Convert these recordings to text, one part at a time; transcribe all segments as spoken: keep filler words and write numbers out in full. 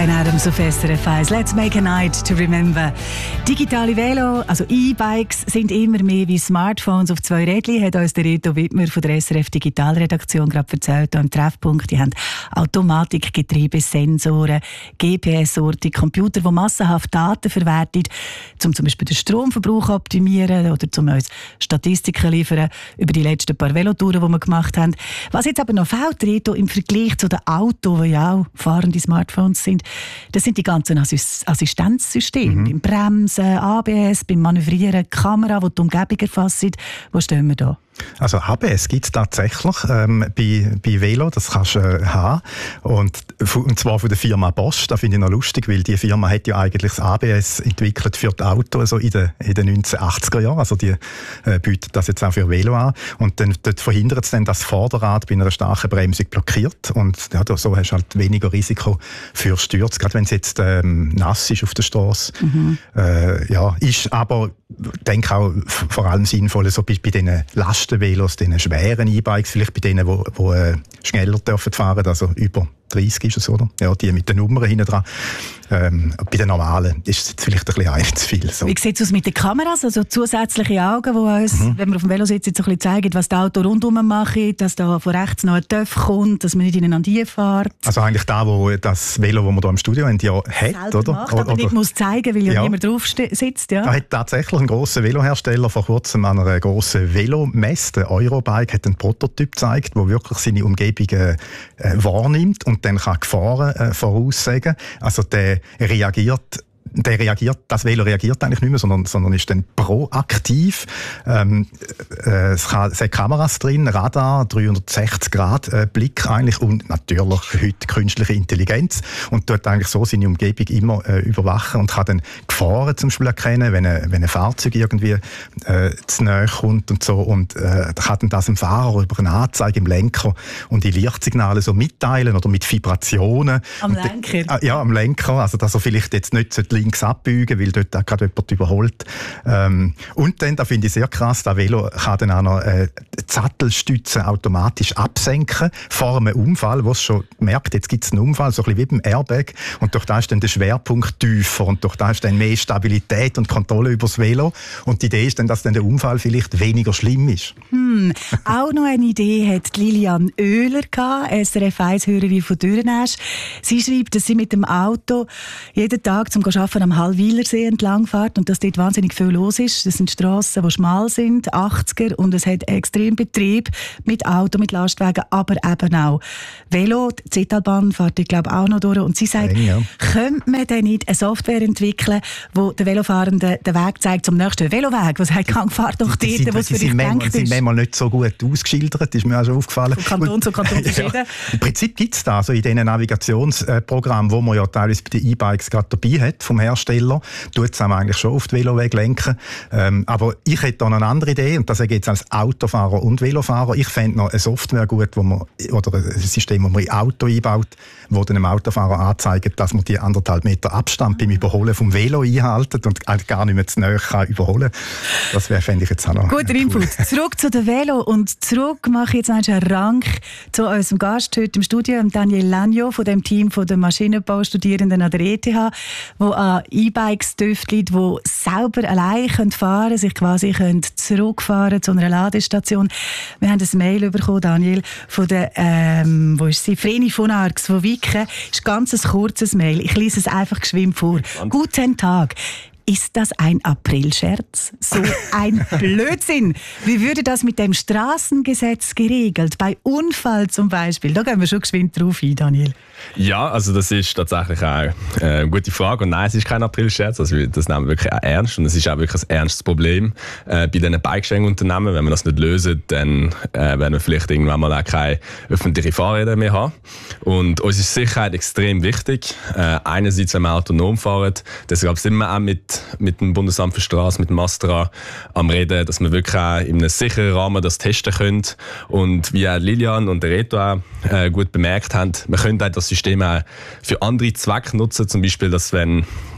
Bryan Adams auf S R F eins. Let's make a night to remember. Digitale Velo, also E-Bikes, sind immer mehr wie Smartphones auf zwei Rädchen, hat uns der Reto Wittmer von der S R F Digitalredaktion gerade erzählt. Am Treffpunkt, die haben Automatikgetriebe, Sensoren, G P S-Orte, Computer, die massenhaft Daten verwerten, um zum Beispiel den Stromverbrauch zu optimieren oder um uns Statistiken liefern über die letzten paar Velotouren, die wir gemacht haben. Was jetzt aber noch fehlt, Reto, im Vergleich zu den Autos, die ja auch fahrende Smartphones sind, das sind die ganzen Assist- Assistenzsysteme. Mhm. Beim Bremsen, A B S, beim Manövrieren, Kamera, die die Umgebung erfasst. Wo stehen wir da? Also A B S gibt es tatsächlich ähm, bei, bei Velo, das kannst du äh, haben. Und, und zwar von der Firma Bosch. Das finde ich noch lustig, weil die Firma hat ja eigentlich das A B S entwickelt für die Autos also in den, in den neunzehnhundertachtziger Jahren. Also die äh, bietet das jetzt auch für Velo an. Und dann dort verhindert es dann, dass das Vorderrad bei einer starken Bremsung blockiert. Und ja, so hast du halt weniger Risiko für Stürze, gerade wenn es jetzt ähm, nass ist auf der Straße. Mhm. Äh, ja, ist aber, denke auch vor allem sinnvoll so bei, bei diesen Lasten Velos, diesen schweren E-Bikes, vielleicht bei denen, die, die äh, schneller dürfen fahren, also über dreißig ist es, oder? Ja, die mit den Nummern hinten dran. Ähm, bei den normalen ist es vielleicht ein bisschen ein zu viel. So. Wie sieht es aus mit den Kameras? Also zusätzliche Augen, die uns, mhm. wenn wir auf dem Velo sitzen, so ein bisschen zeigen, was das Auto rundherum macht, dass da von rechts noch ein Töpf kommt, dass man nicht ineinander fährt. Also eigentlich da, wo das Velo, das wir hier im Studio haben, ja hat, selber oder? Macht, aber oder, nicht muss zeigen, weil ja, ja niemand drauf sitzt. Ja. Da hat tatsächlich ein grosser Velohersteller vor kurzem an einer grossen Velomesse, der Eurobike, hat einen Prototyp gezeigt, der wirklich seine Umgebung äh, wahrnimmt und dann kann Gefahren äh, voraussagen. Also der reagiert Der reagiert, das Velo reagiert eigentlich nicht mehr, sondern, sondern ist dann proaktiv. Ähm, äh, es, kann, es hat Kameras drin, Radar, dreihundertsechzig Grad äh, Blick eigentlich und natürlich heute künstliche Intelligenz und dort eigentlich so seine Umgebung immer äh, überwachen und kann dann Gefahren zum Beispiel erkennen, wenn ein, wenn ein Fahrzeug irgendwie äh, zu nahe kommt und so und äh, kann dann das dem Fahrer über eine Anzeige im Lenker und die Lichtsignale so mitteilen oder mit Vibrationen. Am Lenker? Äh, ja, am Lenker, also dass er vielleicht jetzt nicht links abbeugen, weil dort auch gerade jemand überholt. Ähm, und dann, da finde ich sehr krass, das Velo kann dann auch noch äh, die Sattelstütze automatisch absenken vor einem Unfall, wo es schon merkt, jetzt gibt es einen Unfall, so ein bisschen wie beim Airbag und durch das ist dann der Schwerpunkt tiefer und durch das ist dann mehr Stabilität und Kontrolle über das Velo und die Idee ist dann, dass dann der Unfall vielleicht weniger schlimm ist. Hm. Auch noch eine Idee hat Lilian Oehler gehabt, S R F eins-Hörerin von Dürrenäsch. Sie schreibt, dass sie mit dem Auto jeden Tag zum Arbeiten am Hallwilersee entlang fährt und dass dort wahnsinnig viel los ist. Das sind Strassen, die schmal sind, achtziger, und es hat extrem Betrieb mit Auto, mit Lastwagen, aber eben auch Velo. Die Zitalbahn fährt dort, glaube ich, auch noch durch. Und sie sagt, Eng, ja. könnte man denn nicht eine Software entwickeln, die den Velofahrenden den Weg zeigt zum nächsten Veloweg? Was heißt, kann fahrt doch dort, wo es für dich gedacht ist. Sie sind manchmal nicht so gut ausgeschildert, ist mir auch schon aufgefallen. Von Kanton zu Kanton verschieden. Ja, im Prinzip gibt es da also in diesen Navigationsprogrammen, wo man ja teilweise bei den E-Bikes gerade dabei hat, vom Hersteller, tut es eigentlich schon auf die Veloweg lenken. Ähm, aber ich hätte da noch eine andere Idee, und das sage ich jetzt als Autofahrer und Velofahrer. Ich fände noch eine Software gut, wo man, oder ein System, das man in Auto einbaut, wo dann dem Autofahrer anzeigt, dass man die anderthalb Meter Abstand beim Überholen vom Velo einhaltet und gar nicht mehr zu nahe kann überholen. Das wäre, fände ich jetzt auch noch. Guter Input. Zurück zu den Velo und zurück mache ich jetzt einen Rank zu unserem Gast heute im Studio, Daniel Lagno von dem Team von den Maschinenbaustudierenden an der E T H, wo an E-Bikes tüftelt, die selber allein fahren können, sich quasi können zurückfahren zu einer Ladestation. Wir haben ein Mail bekommen, Daniel, von der, ähm, wo ist sie? Vreni von Arx, von Wiken. Das ist ganz ein kurzes Mail. Ich lese es einfach geschwind vor. Und? Guten Tag. Ist das ein Aprilscherz? So ein Blödsinn! Wie würde das mit dem Straßengesetz geregelt? Bei Unfall zum Beispiel? Da gehen wir schon geschwind drauf ein, Daniel. Ja, also das ist tatsächlich auch eine gute Frage. Und nein, es ist kein Aprilscherz. Also das nehmen wir wirklich auch ernst. Und es ist auch wirklich ein ernstes Problem äh, bei diesen Bikesharing-Unternehmen. Wenn wir das nicht lösen, dann äh, werden wir vielleicht irgendwann mal auch keine öffentlichen Fahrräder mehr haben. Und uns ist Sicherheit extrem wichtig. Äh, einerseits, wenn wir autonom fahren, deshalb sind wir auch mit mit dem Bundesamt für Straßen, mit dem Astra am Reden, dass wir wirklich auch in einem sicheren Rahmen das testen können. Und wie auch Lilian und der Reto auch äh, gut bemerkt haben, wir können auch das System auch für andere Zwecke nutzen. Zum Beispiel, dass wenn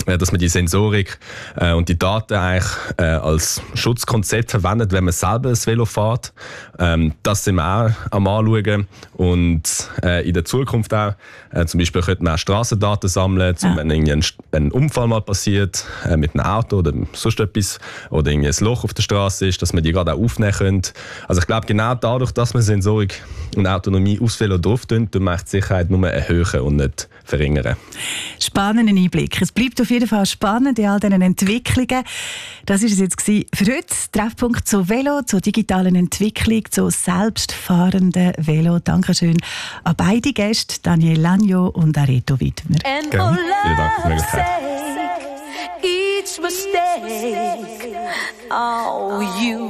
dass man die Sensorik äh, und die Daten eigentlich äh, als Schutzkonzept verwendet, wenn man selber das Velo fährt. Ähm, das sind wir auch am Anschauen. Und äh, in der Zukunft auch, äh, zum Beispiel könnte man auch Strassendaten sammeln, zum, ja. wenn irgendwie ein, ein Unfall mal passiert äh, mit einem Auto oder sonst etwas, oder irgendwie ein Loch auf der Straße ist, dass man die gerade auch aufnehmen könnte. Also ich glaube, genau dadurch, dass man Sensorik und Autonomie aufs Velo drauf tun, dann macht die Sicherheit nur erhöhen und nicht verringern. Spannender Einblick. Es bleibt auf jeden Fall spannend in all diesen Entwicklungen. Das war es jetzt für heute. Treffpunkt zu Velo, zur digitalen Entwicklung, zu selbstfahrenden Velo. Dankeschön an beide Gäste, Daniel Lagno und Areto Widmer. Gerne. Vielen Dank für die Möglichkeit. Each mistake, oh, you